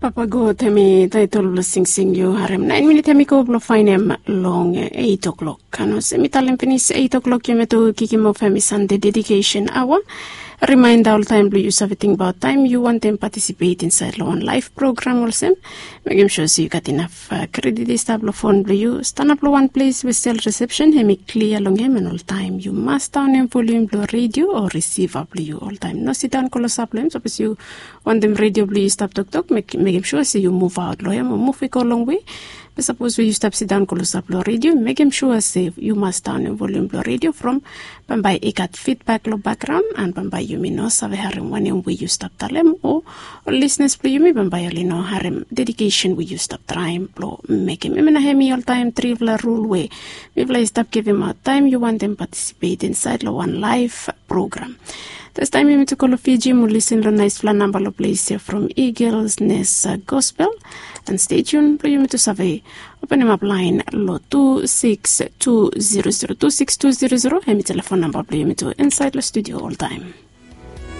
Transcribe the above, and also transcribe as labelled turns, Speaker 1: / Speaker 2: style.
Speaker 1: Papa go temi title sing you harem 9 minute temi ko blo fine long 8 o'clock. Kano se mitalem finish 8 o'clock you meto kikimo femi Sunday dedication hour. Remind all time blue use everything about time you want them participate inside one live program also. Make sure so you got enough credit this table phone blue you stand up one place with cell reception hemi clear long him and all time you must down in volume blue radio or receive up blue all time. No sit down call us up so you want them radio blue stop talk make sure so you move out low move we go long way. But suppose we stop sit down close up low radio, make him sure say you must down in volume low radio from Bambai ikat feedback low background and Bambai you know save harem when we you stop talem or listeners play you me Bambai only know harem dedication we you stop trying blow make him hemi all time trivial rule way. We play stop give him out time you want them participate inside low one live program. This time you to call Fiji mu listen to nice flan number of place here from Eagles Nest Gospel and stay tuned for you to survey. Open him up line lo 26200 26200 and telephone number play you to inside the studio all time.